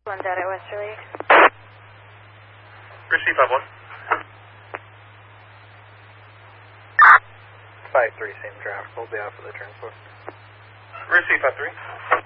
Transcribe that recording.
One dead at Westerly. Receive 5-1. 5-3, same draft. Hold the off of the transport. Receive 5-3.